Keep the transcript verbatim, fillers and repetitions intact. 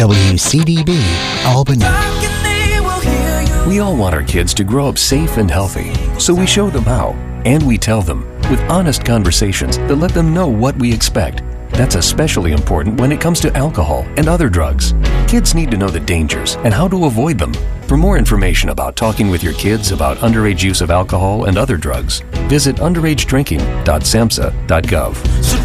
W C D B, Albany. We all want our kids to grow up safe and healthy, so we show them how, and we tell them with honest conversations that let them know what we expect. That's especially important when it comes to alcohol and other drugs. Kids need to know the dangers and how to avoid them. For more information about talking with your kids about underage use of alcohol and other drugs, visit underage drinking dot samhsa dot gov.